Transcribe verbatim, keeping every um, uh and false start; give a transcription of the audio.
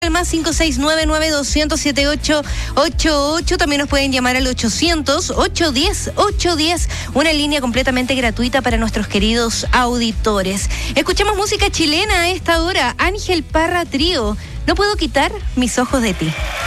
El más cinco seis nueve nueve dos cero cero siete ocho ocho ocho. También nos pueden llamar al ochocientos, ochocientos diez, ochocientos diez, una línea completamente gratuita para nuestros queridos auditores. Escuchemos música chilena a esta hora. Ángel Parra Trío, No puedo quitar mis ojos de ti.